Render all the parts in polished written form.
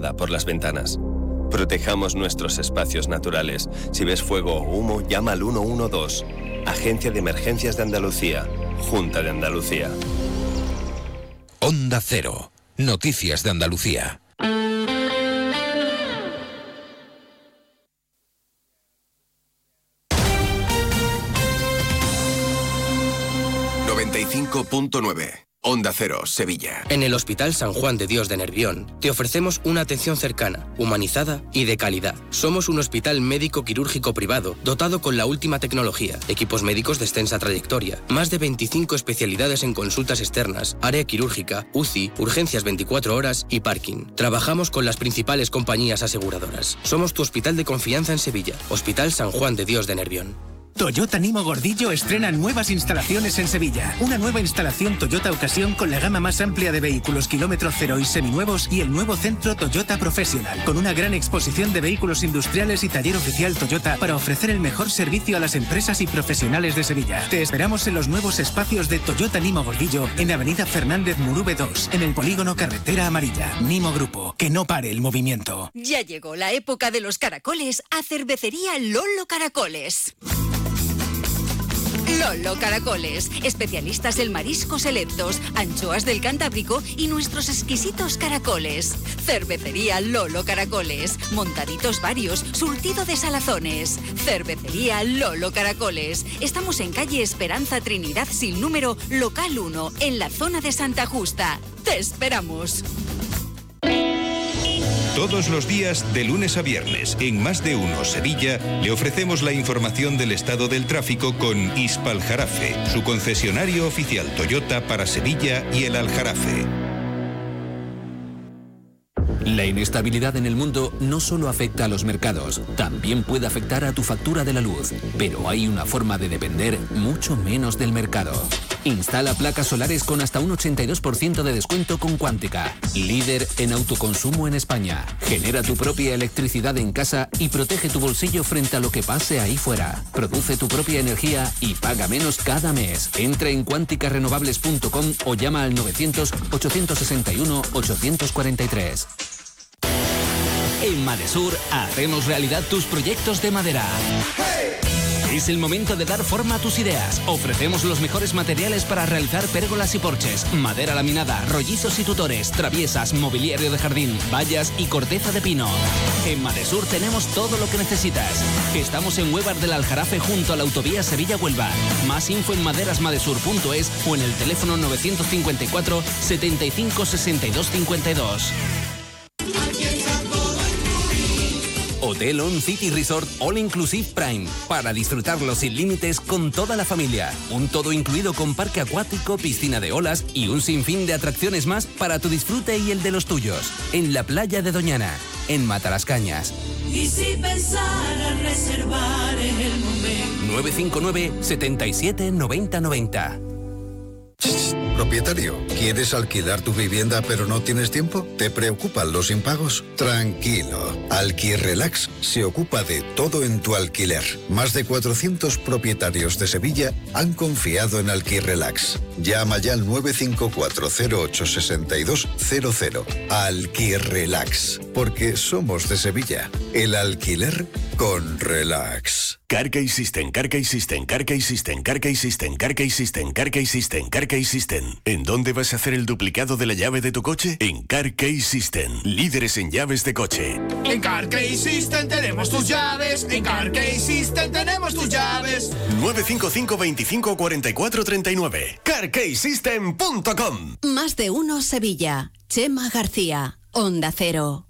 nada por las ventanas. Protejamos nuestros espacios naturales. Si ves fuego o humo, llama al 112. Agencia de Emergencias de Andalucía. Junta de Andalucía. Onda Cero. Noticias de Andalucía. .9 Onda Cero, Sevilla. En el Hospital San Juan de Dios de Nervión te ofrecemos una atención cercana, humanizada y de calidad. Somos un hospital médico quirúrgico privado dotado con la última tecnología, equipos médicos de extensa trayectoria, más de 25 especialidades en consultas externas, área quirúrgica, UCI, urgencias 24 horas y parking. Trabajamos con las principales compañías aseguradoras. Somos tu hospital de confianza en Sevilla. Hospital San Juan de Dios de Nervión. Toyota Nimo Gordillo estrena nuevas instalaciones en Sevilla. Una nueva instalación Toyota Ocasión con la gama más amplia de vehículos kilómetro cero y seminuevos y el nuevo centro Toyota Professional, con una gran exposición de vehículos industriales y taller oficial Toyota para ofrecer el mejor servicio a las empresas y profesionales de Sevilla. Te esperamos en los nuevos espacios de Toyota Nimo Gordillo en Avenida Fernández Murube 2, en el polígono Carretera Amarilla. Nimo Grupo, que no pare el movimiento. Ya llegó la época de los caracoles a Cervecería Lolo Caracoles. Lolo Caracoles, especialistas en mariscos selectos, anchoas del Cantábrico y nuestros exquisitos caracoles. Cervecería Lolo Caracoles, montaditos varios, surtido de salazones. Cervecería Lolo Caracoles. Estamos en calle Esperanza Trinidad sin número, local 1, en la zona de Santa Justa. ¡Te esperamos! Todos los días, de lunes a viernes, en Más de Uno Sevilla, le ofrecemos la información del estado del tráfico con Hispaljarafe, su concesionario oficial Toyota para Sevilla y el Aljarafe. La inestabilidad en el mundo no solo afecta a los mercados, también puede afectar a tu factura de la luz. Pero hay una forma de depender mucho menos del mercado. Instala placas solares con hasta un 82% de descuento con Cuántica, líder en autoconsumo en España. Genera tu propia electricidad en casa y protege tu bolsillo frente a lo que pase ahí fuera. Produce tu propia energía y paga menos cada mes. Entra en cuanticarenovables.com o llama al 900-861-843. En Madesur hacemos realidad tus proyectos de madera. Es el momento de dar forma a tus ideas. Ofrecemos los mejores materiales para realizar pérgolas y porches, madera laminada, rollizos y tutores, traviesas, mobiliario de jardín, vallas y corteza de pino. En Madesur tenemos todo lo que necesitas. Estamos en Huevar del Aljarafe junto a la autovía Sevilla-Huelva. Más info en maderasmadesur.es o en el teléfono 954 75 62 52. Hotel On City Resort All Inclusive Prime, para disfrutarlo sin límites con toda la familia. Un todo incluido con parque acuático, piscina de olas y un sinfín de atracciones más para tu disfrute y el de los tuyos. En la playa de Doñana, en Matalascañas. Y si pensara reservar en el momento. 959 77 90 90. Propietario, ¿quieres alquilar tu vivienda pero no tienes tiempo? ¿Te preocupan los impagos? Tranquilo, Alquirrelax se ocupa de todo en tu alquiler. Más de 400 propietarios de Sevilla han confiado en Alquirrelax. Llama ya al 954-086200. Alquirrelax, porque somos de Sevilla. El alquiler con relax. Carkey System, Carkey System, Carkey System, Carkey System, Carkey System, Carkey System, Carkey System. ¿En dónde vas a hacer el duplicado de la llave de tu coche? En Carkey System, líderes en llaves de coche. En Carkey System tenemos tus llaves. En Carkey System tenemos tus llaves. 955 25 44 39. CarkeySystem.com. Más de Uno Sevilla. Chema García, Onda Cero.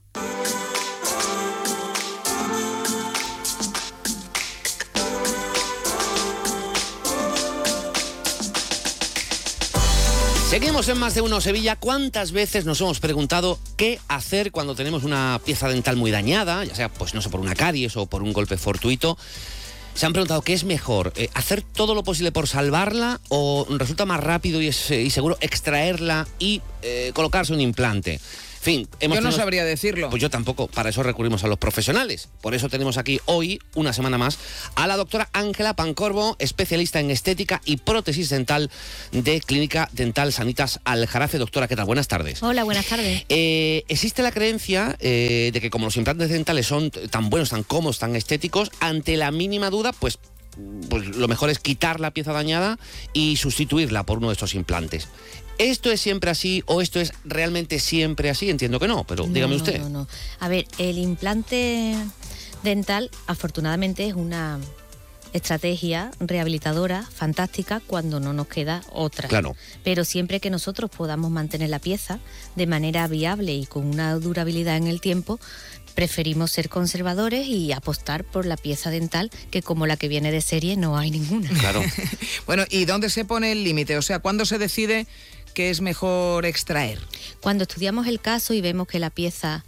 Seguimos en Más de Uno Sevilla. ¿Cuántas veces nos hemos preguntado qué hacer cuando tenemos una pieza dental muy dañada, ya sea, pues no sé, por una caries o por un golpe fortuito? Se han preguntado qué es mejor, hacer todo lo posible por salvarla o resulta más rápido y seguro extraerla y colocarse un implante. En fin, yo no sabría decirlo. Pues yo tampoco, para eso recurrimos a los profesionales. Por eso tenemos aquí hoy, una semana más, a la doctora Ángela Pancorbo, especialista en estética y prótesis dental de Clínica Dental Sanitas Aljarafe. Doctora, ¿qué tal? Buenas tardes. Hola, buenas tardes. Existe la creencia de que como los implantes dentales son tan buenos, tan cómodos, tan estéticos, ante la mínima duda, pues lo mejor es quitar la pieza dañada y sustituirla por uno de estos implantes. ¿Esto es siempre así o esto es realmente siempre así? Entiendo que no, pero dígame usted. No. A ver, el implante dental, afortunadamente, es una estrategia rehabilitadora fantástica cuando no nos queda otra. Claro. Pero siempre que nosotros podamos mantener la pieza de manera viable y con una durabilidad en el tiempo, preferimos ser conservadores y apostar por la pieza dental, que como la que viene de serie no hay ninguna. Claro. Bueno, ¿y dónde se pone el límite? O sea, ¿cuándo se decide que es mejor extraer? Cuando estudiamos el caso y vemos que la pieza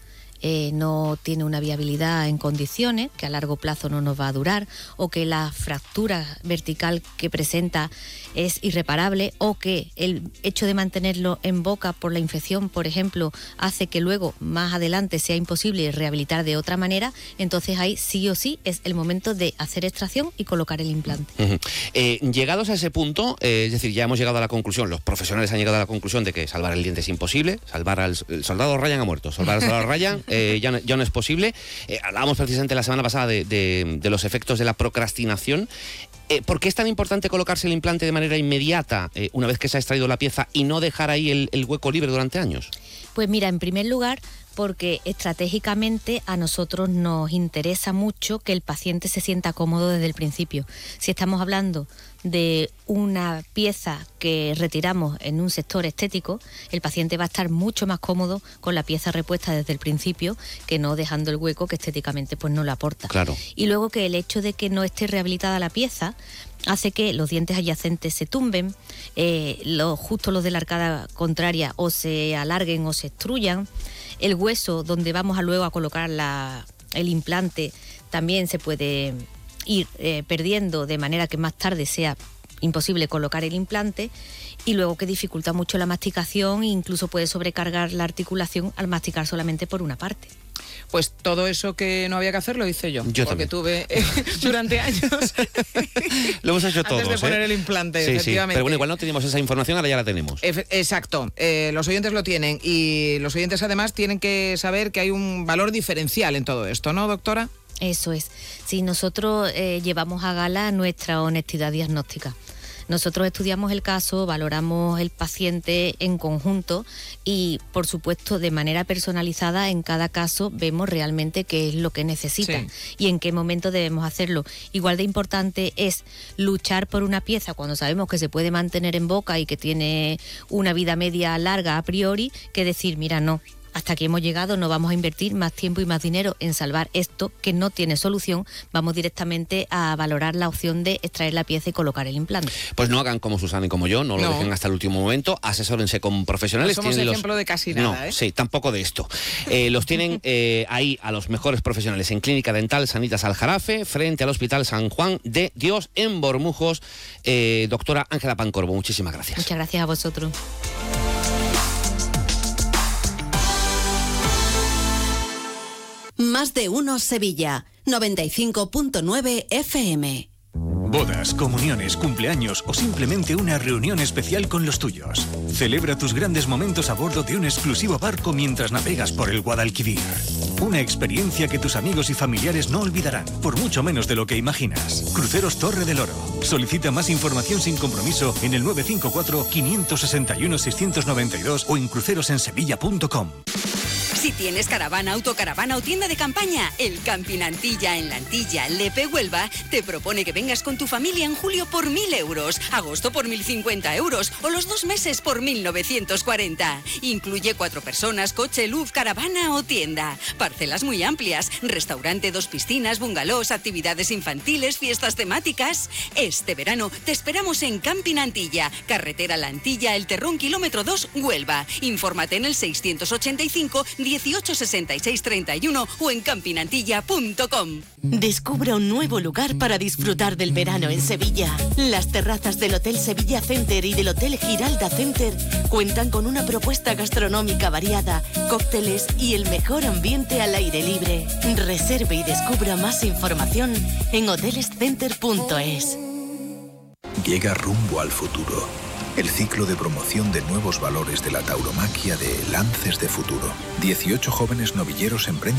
no tiene una viabilidad en condiciones, que a largo plazo no nos va a durar, o que la fractura vertical que presenta es irreparable, o que el hecho de mantenerlo en boca por la infección, por ejemplo, hace que luego más adelante sea imposible rehabilitar de otra manera, entonces ahí sí o sí es el momento de hacer extracción y colocar el implante. Llegados a ese punto, es decir, ya hemos llegado a la conclusión, los profesionales han llegado a la conclusión de que salvar el diente es imposible, salvar al el soldado Ryan ha muerto, salvar al soldado Ryan ya no es posible. Hablábamos precisamente la semana pasada de los efectos de la procrastinación. ¿Por qué es tan importante colocarse el implante de manera inmediata una vez que se ha extraído la pieza y no dejar ahí el hueco libre durante años? Pues mira, en primer lugar, porque estratégicamente a nosotros nos interesa mucho que el paciente se sienta cómodo desde el principio. Si estamos hablando de una pieza que retiramos en un sector estético, el paciente va a estar mucho más cómodo con la pieza repuesta desde el principio que no dejando el hueco que estéticamente pues no le aporta. Claro. Y luego que el hecho de que no esté rehabilitada la pieza hace que los dientes adyacentes se tumben, justo los de la arcada contraria o se alarguen o se extruyan. El hueso donde vamos a luego a colocar el implante también se puede ir perdiendo, de manera que más tarde sea imposible colocar el implante, y luego que dificulta mucho la masticación e incluso puede sobrecargar la articulación al masticar solamente por una parte. Pues todo eso que no había que hacer lo hice yo porque también tuve durante años lo hemos hecho todos, antes de poner el implante, sí, efectivamente. Sí. Pero bueno, igual no teníamos esa información, ahora ya la tenemos. Exacto, los oyentes lo tienen, y los oyentes además tienen que saber que hay un valor diferencial en todo esto, ¿no, doctora? Eso es. Sí, nosotros llevamos a gala nuestra honestidad diagnóstica. Nosotros estudiamos el caso, valoramos el paciente en conjunto y, por supuesto, de manera personalizada en cada caso vemos realmente qué es lo que necesita y en qué momento debemos hacerlo. Igual de importante es luchar por una pieza cuando sabemos que se puede mantener en boca y que tiene una vida media larga a priori, que decir, mira, no. Hasta aquí hemos llegado, no vamos a invertir más tiempo y más dinero en salvar esto que no tiene solución, vamos directamente a valorar la opción de extraer la pieza y colocar el implante. Pues no hagan como Susana y como yo, no lo dejen hasta el último momento, asesórense con profesionales. No somos ejemplo de casi nada, No, sí, tampoco de esto. Los tienen ahí a los mejores profesionales en Clínica Dental Sanitas Aljarafe, frente al Hospital San Juan de Dios en Bormujos. Doctora Ángela Pancorbo, muchísimas gracias. Muchas gracias a vosotros. Más de uno Sevilla, 95.9 FM. Bodas, comuniones, cumpleaños o simplemente una reunión especial con los tuyos. Celebra tus grandes momentos a bordo de un exclusivo barco mientras navegas por el Guadalquivir. Una experiencia que tus amigos y familiares no olvidarán, por mucho menos de lo que imaginas. Cruceros Torre del Oro. Solicita más información sin compromiso en el 954-561-692 o en crucerosensevilla.com. Si tienes caravana, autocaravana o tienda de campaña, el Camping Antilla en la Antilla, Lepe, Huelva, te propone que vengas con tu familia en julio por 1.000 euros, agosto por 1.050 euros o los 2 meses por 1.940. Incluye 4 personas, coche, luz, caravana o tienda. Parcelas muy amplias, restaurante, 2 piscinas, bungalows, actividades infantiles, fiestas temáticas. Este verano te esperamos en Camping Antilla, carretera La Antilla, El Terrón, kilómetro 2, Huelva. Infórmate en el 685 18 18 66 31 o en campinantilla.com. Descubra un nuevo lugar para disfrutar del verano en Sevilla. Las terrazas del Hotel Sevilla Center y del Hotel Giralda Center cuentan con una propuesta gastronómica variada, cócteles y el mejor ambiente al aire libre. Reserve y descubra más información en hotelescenter.es. Llega Rumbo al Futuro, el ciclo de promoción de nuevos valores de la tauromaquia de Lances de Futuro. 18 jóvenes novilleros emprenden